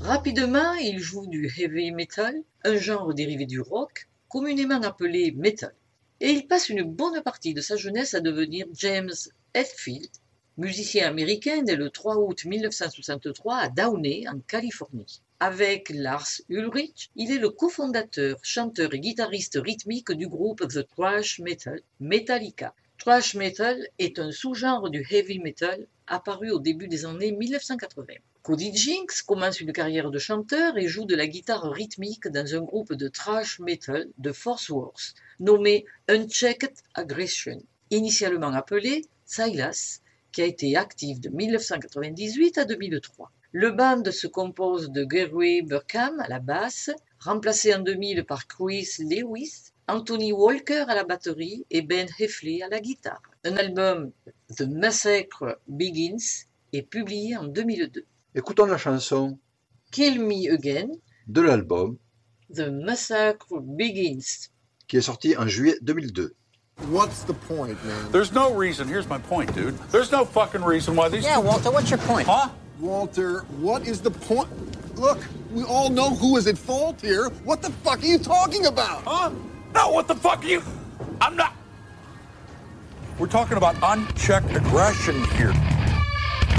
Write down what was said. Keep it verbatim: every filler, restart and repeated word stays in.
Rapidement, il joue du heavy metal, un genre dérivé du rock, communément appelé metal. Et il passe une bonne partie de sa jeunesse à devenir James Hetfield, musicien américain né le trois août mille neuf cent soixante-trois à Downey, en Californie. Avec Lars Ulrich, il est le cofondateur, chanteur et guitariste rythmique du groupe The Thrash Metal, Metallica. Thrash metal est un sous-genre du heavy metal apparu au début des années mille neuf cent quatre-vingts. Cody Jinks commence une carrière de chanteur et joue de la guitare rythmique dans un groupe de thrash metal de Fort Worth, nommé Unchecked Aggression, initialement appelé Silas, qui a été actif de mille neuf cent quatre-vingt-dix-huit à deux mille trois. Le band se compose de Gary Burkham à la basse, remplacé en deux mille par Chris Lewis, Anthony Walker à la batterie et Ben Heffley à la guitare. Un album, The Massacre Begins, est publié en deux mille deux. Écoutons la chanson Kill Me Again de l'album The Massacre Begins, qui est sorti en juillet deux mille deux. What's the point, man? There's no reason. Here's my point, dude. There's no fucking reason why these... Yeah, Walter, what's your point? Huh? Walter, what is the point? Look, we all know who is at fault here. What the fuck are you talking about? Huh? No, what the fuck are you... I'm not... We're talking about unchecked aggression here.